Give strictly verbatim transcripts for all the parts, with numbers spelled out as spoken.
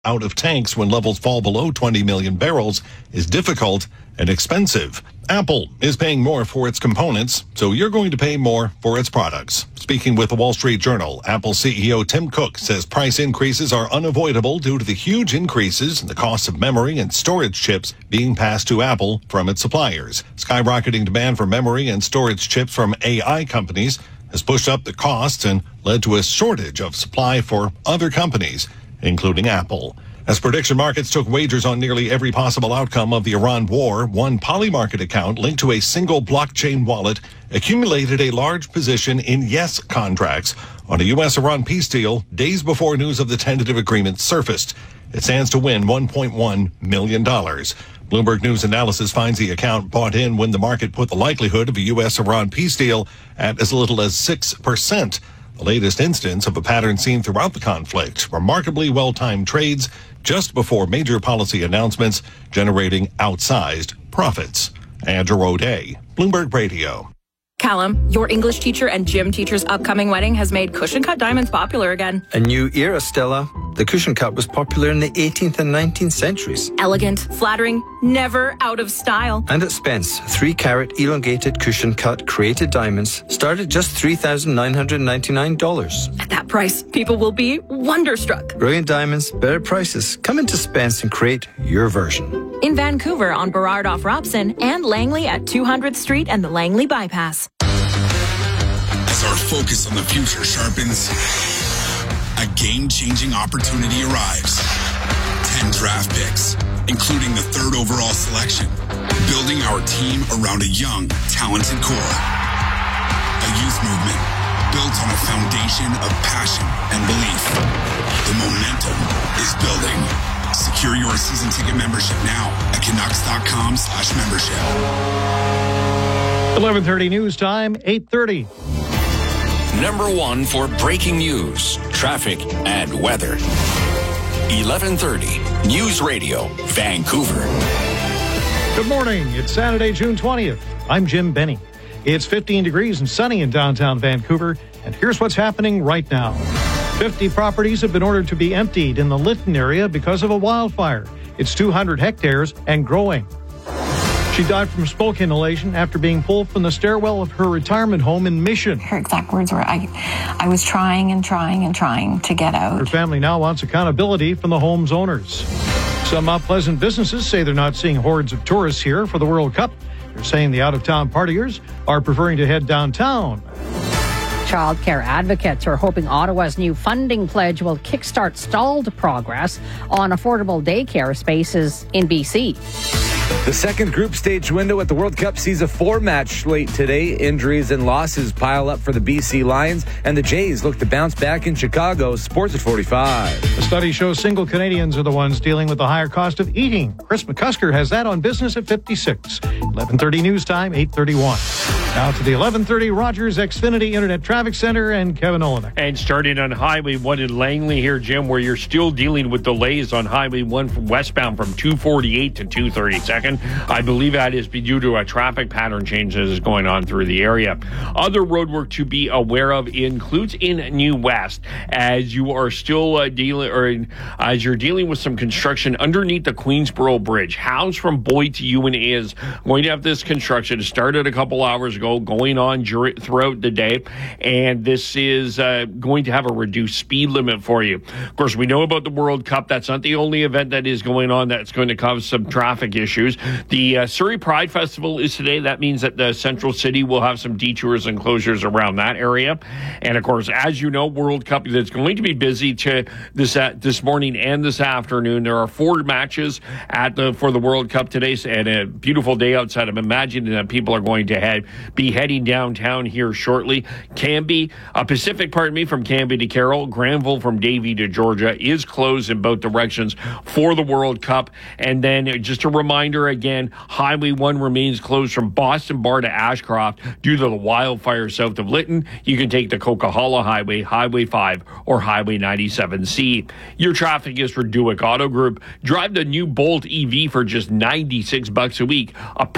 out of tanks when levels fall below twenty million barrels is difficult and expensive. Apple is paying more for its components, so you're going to pay more for its products. Speaking with the Wall Street Journal, Apple C E O Tim Cook says price increases are unavoidable due to the huge increases in the cost of memory and storage chips being passed to Apple from its suppliers. Skyrocketing demand for memory and storage chips from A I companies has pushed up the costs and led to a shortage of supply for other companies, including Apple. As prediction markets took wagers on nearly every possible outcome of the Iran war, one Polymarket account linked to a single blockchain wallet accumulated a large position in yes contracts on a U S Iran peace deal days before news of the tentative agreement surfaced. It stands to win one point one million dollars. Bloomberg News Analysis finds the account bought in when the market put the likelihood of a U S Iran peace deal at as little as six percent. The latest instance of a pattern seen throughout the conflict. Remarkably well-timed trades just before major policy announcements, generating outsized profits. Andrew O'Day, Bloomberg Radio. Callum, your English teacher and gym teacher's upcoming wedding has made cushion cut diamonds popular again. A new era, Stella. The cushion cut was popular in the eighteenth and nineteenth centuries. Elegant, flattering, never out of style. And at Spence, three carat elongated cushion cut created diamonds start at just three thousand nine hundred ninety-nine dollars. At that price, people will be wonderstruck. Brilliant diamonds, better prices. Come into Spence and create your version. In Vancouver on Burrard off Robson and Langley at two hundredth Street and the Langley Bypass. As our focus on the future sharpens, a game-changing opportunity arrives. Ten draft picks, including the third overall selection, building our team around a young, talented core. A youth movement built on a foundation of passion and belief. The momentum is building. Secure your season ticket membership now at Canucks.com slash membership. eleven thirty news time, eight thirty. Number one for breaking news, traffic, and weather. eleven thirty News Radio, Vancouver. Good morning. It's Saturday, June twentieth. I'm Jim Benny. It's fifteen degrees and sunny in downtown Vancouver, and here's what's happening right now. fifty properties have been ordered to be emptied in the Lytton area because of a wildfire. It's two hundred hectares and growing. She died from smoke inhalation after being pulled from the stairwell of her retirement home in Mission. Her exact words were, I, I was trying and trying and trying to get out. Her family now wants accountability from the home's owners. Some Mount Pleasant businesses say they're not seeing hordes of tourists here for the World Cup. They're saying the out-of-town partiers are preferring to head downtown. Childcare advocates are hoping Ottawa's new funding pledge will kickstart stalled progress on affordable daycare spaces in B C. The second group stage window at the World Cup sees a four-match slate today. Injuries and losses pile up for the B C Lions, and the Jays look to bounce back in Chicago. Sports at forty-five. A study shows single Canadians are the ones dealing with the higher cost of eating. Chris McCusker has that on Business at fifty-six. eleven thirty news time, eight thirty-one. Now to the eleven thirty Rogers Xfinity Internet Traffic Center and Kevin Olenek. And starting on Highway one in Langley here, Jim, where you're still dealing with delays on Highway one from westbound from two forty-eight to two thirty-second. I believe that is due to a traffic pattern change that is going on through the area. Other roadwork to be aware of includes in New West, as you are still uh, dealing, or in, as you're dealing with some construction underneath the Queensboro Bridge. Howes from Boyd to Ewan is going to have this construction. It started a couple hours ago, going on dur- throughout the day, and this is uh, going to have a reduced speed limit for you. Of course, we know about the World Cup. That's not the only event that is going on that's going to cause some traffic issues. The uh, Surrey Pride Festival is today. That means that the Central City will have some detours and closures around that area. And, of course, as you know, World Cup is going to be busy to this uh, this morning and this afternoon. There are four matches at the for the World Cup today, and a beautiful day outside. I'm imagining that people are going to head, be heading downtown here shortly. Canby, uh, Pacific, pardon me, from Canby to Carroll. Granville from Davie to Georgia is closed in both directions for the World Cup. And then just a reminder again, Highway one remains closed from Boston Bar to Ashcroft due to the wildfire south of Lytton. You can take the Coquihalla Highway, Highway five, or Highway ninety-seven C. Your traffic is for Duick Auto Group. Drive the new Bolt E V for just ninety-six bucks a week. A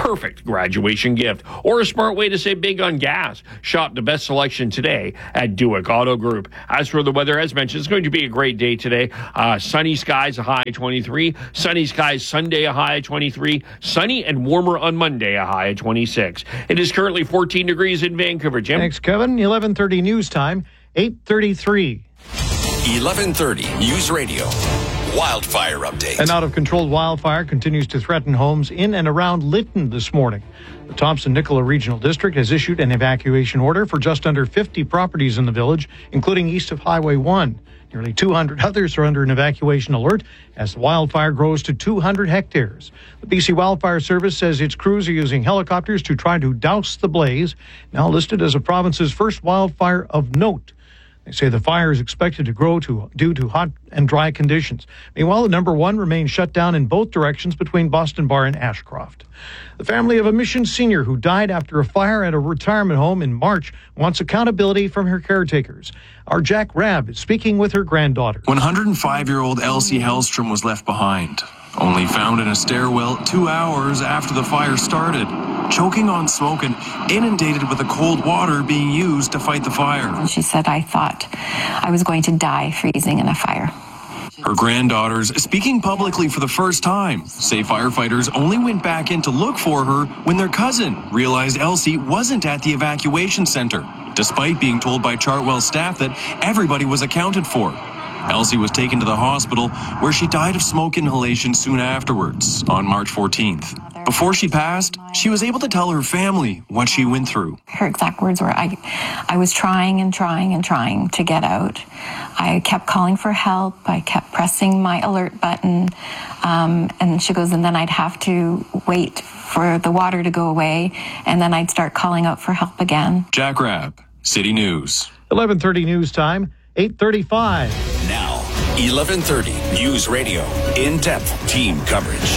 perfect graduation gift or a smart way to save big on gas. Shop the best selection today at Duick Auto Group. As for the weather, as mentioned, it's going to be a great day today. Uh, sunny skies, a high twenty-three. Sunny skies Sunday, a high twenty-three. Sunny and warmer on Monday, a high twenty-six. It is currently fourteen degrees in Vancouver. Jim? Thanks, Kevin. eleven thirty news time, eight thirty-three. eleven thirty News Radio. Wildfire update. An out-of-control wildfire continues to threaten homes in and around Lytton this morning. The Thompson-Nicola Regional District has issued an evacuation order for just under fifty properties in the village, including east of Highway one. Nearly two hundred others are under an evacuation alert as the wildfire grows to two hundred hectares. The B C Wildfire Service says its crews are using helicopters to try to douse the blaze, now listed as the province's first wildfire of note. They say the fire is expected to grow to, due to hot and dry conditions. Meanwhile, the number one remains shut down in both directions between Boston Bar and Ashcroft. The family of a Mission senior who died after a fire at a retirement home in March wants accountability from her caretakers. Our Jack Rabb is speaking with her granddaughter. one hundred five-year-old Elsie Hellstrom was left behind, only found in a stairwell two hours after the fire started, choking on smoke and inundated with the cold water being used to fight the fire. And she said, I thought I was going to die freezing in a fire. Her granddaughters, speaking publicly for the first time, say firefighters only went back in to look for her when their cousin realized Elsie wasn't at the evacuation center, despite being told by Chartwell staff that everybody was accounted for. Elsie was taken to the hospital, where she died of smoke inhalation soon afterwards, on March fourteenth. Before she passed, she was able to tell her family what she went through. Her exact words were, I, I was trying and trying and trying to get out. I kept calling for help. I kept pressing my alert button. Um, and she goes, and then I'd have to wait for the water to go away, and then I'd start calling out for help again. Jack Rabb, City News. eleven thirty news time, eight thirty-five. Now, eleven thirty News Radio. In-depth team coverage.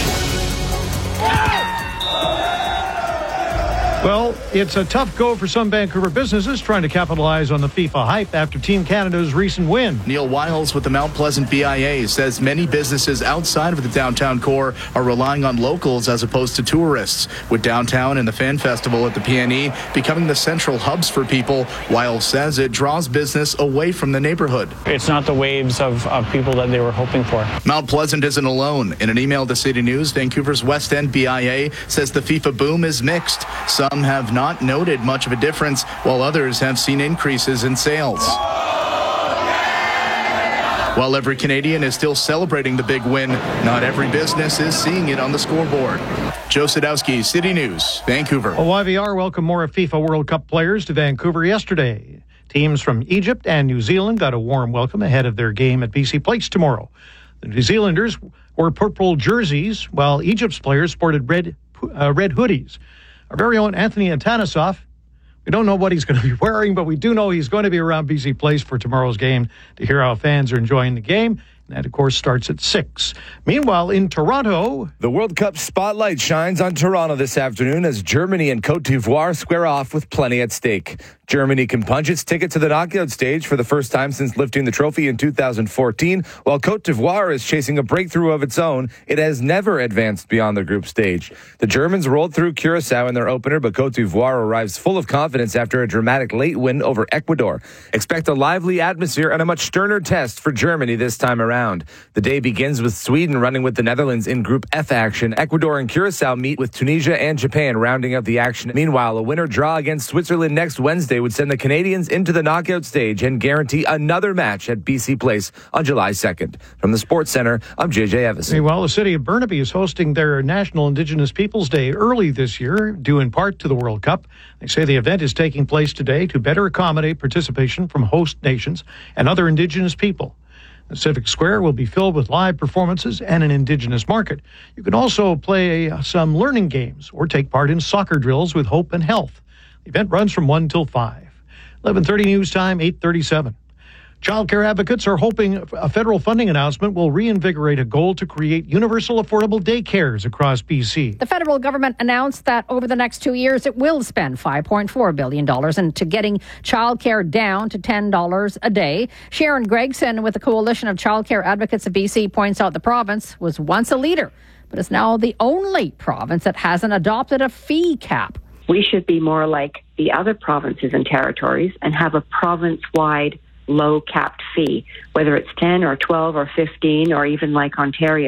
Well, it's a tough go for some Vancouver businesses trying to capitalize on the FIFA hype after Team Canada's recent win. Neil Wiles with the Mount Pleasant B I A says many businesses outside of the downtown core are relying on locals as opposed to tourists. With downtown and the Fan Festival at the P N E becoming the central hubs for people, Wiles says it draws business away from the neighborhood. It's not the waves of, of people that they were hoping for. Mount Pleasant isn't alone. In an email to City News, Vancouver's West End B I A says the FIFA boom is mixed. Some have not noted much of a difference, while others have seen increases in sales. While every Canadian is still celebrating the big win, not every business is seeing it on the scoreboard. Joe Sadowski, City News, Vancouver. Well, Y V R welcomed more FIFA World Cup players to Vancouver yesterday. Teams from Egypt and New Zealand got a warm welcome ahead of their game at B C Place tomorrow. The New Zealanders wore purple jerseys, while Egypt's players sported red, uh, red hoodies. Our very own Anthony Antanasov, we don't know what he's going to be wearing, but we do know he's going to be around B C Place for tomorrow's game to hear how fans are enjoying the game. And that, of course, starts at six. Meanwhile, in Toronto, the World Cup spotlight shines on Toronto this afternoon as Germany and Cote d'Ivoire square off with plenty at stake. Germany can punch its ticket to the knockout stage for the first time since lifting the trophy in two thousand fourteen, while Cote d'Ivoire is chasing a breakthrough of its own. It has never advanced beyond the group stage. The Germans rolled through Curacao in their opener, but Cote d'Ivoire arrives full of confidence after a dramatic late win over Ecuador. Expect a lively atmosphere and a much sterner test for Germany this time around. The day begins with Sweden running with the Netherlands in Group F action. Ecuador and Curacao meet with Tunisia and Japan rounding out the action. Meanwhile, a winner draw against Switzerland next Wednesday would send the Canadians into the knockout stage and guarantee another match at B C Place on July second. From the Sports Center, I'm J J Evison. Meanwhile, the city of Burnaby is hosting their National Indigenous Peoples Day early this year, due in part to the World Cup. They say the event is taking place today to better accommodate participation from host nations and other Indigenous people. The Civic Square will be filled with live performances and an Indigenous market. You can also play some learning games or take part in soccer drills with Hope and Health. The event runs from one till five. eleven thirty news time, eight thirty-seven. Child care advocates are hoping a federal funding announcement will reinvigorate a goal to create universal affordable daycares across B C. The federal government announced that over the next two years, it will spend five point four billion dollars into getting childcare down to ten dollars a day. Sharon Gregson with the Coalition of Childcare Advocates of B C points out the province was once a leader, but is now the only province that hasn't adopted a fee cap. We should be more like the other provinces and territories and have a province-wide low capped fee, whether it's ten or twelve or fifteen or even like Ontario.